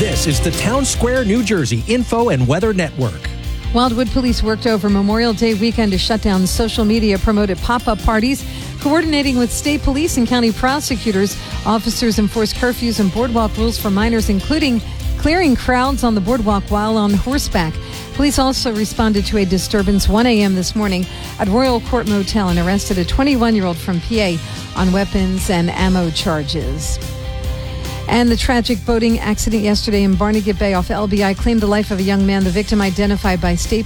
This is the Town Square, New Jersey Info and Weather Network. Wildwood Police worked over Memorial Day weekend to shut down social media promoted pop-up parties. Coordinating with state police and county prosecutors, officers enforced curfews and boardwalk rules for minors, including clearing crowds on the boardwalk while on horseback. Police also responded to a disturbance 1 a.m. this morning at Royal Court Motel and arrested a 21-year-old from PA on weapons and ammo charges. And the tragic boating accident yesterday in Barnegat Bay off LBI claimed the life of a young man. The victim, identified by state